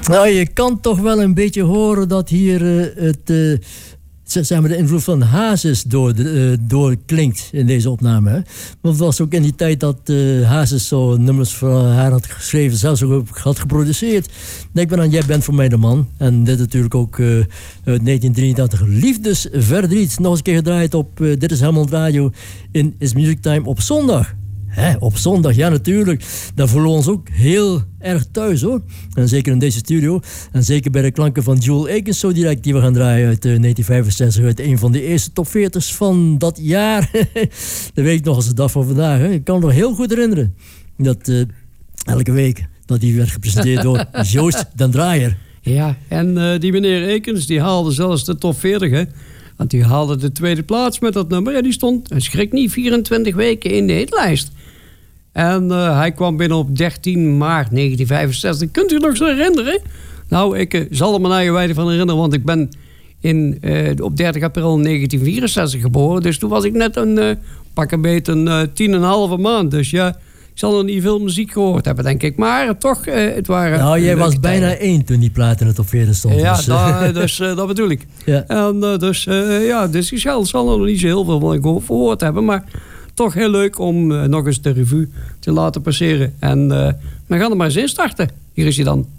Nou, je kan toch wel een beetje horen dat hier zeg maar de invloed van Hazes doorklinkt in deze opname. Hè? Want het was ook in die tijd dat Hazes zo nummers voor haar had geschreven, zelfs ook had geproduceerd. Denk maar aan Jij bent voor mij de man. En dit natuurlijk ook uit 1983. Liefdesverdriet. Nog eens een keer gedraaid op Dit is Helmond Radio in Is Music Time op zondag. Op zondag, ja natuurlijk. Daar voelen we ons ook heel erg thuis hoor. En zeker in deze studio. En zeker bij de klanken van Jewel Akins zo direct die we gaan draaien uit 1965. Uit een van de eerste top 40's van dat jaar. Dat weet ik nog als de dag van vandaag. Hè. Ik kan me nog heel goed herinneren. Dat elke week dat die werd gepresenteerd door Joost den Draaier. Ja, en die meneer Akins die haalde zelfs de top 40 hè. Want die haalde de tweede plaats met dat nummer. Ja, die stond, schrik niet, 24 weken in de hitlijst. En hij kwam binnen op 13 maart 1965. Kunt u het nog zo herinneren? Nou, ik zal er mijn eigen wijde van herinneren. Want ik ben op 30 april 1964 geboren. Dus toen was ik net pak een beetje een 10,5 maand. Dus ja, ik zal nog niet veel muziek gehoord hebben, denk ik. Maar toch, het waren... Nou, jij was bijna 1 toen die plaat in het top 40 stond. Ja, dus dat bedoel ik. Ja. En dus ik zal er nog niet zo heel veel van gehoord hebben. Maar toch heel leuk om nog eens de revue te laten passeren. En we gaan er maar eens in starten. Hier is hij dan.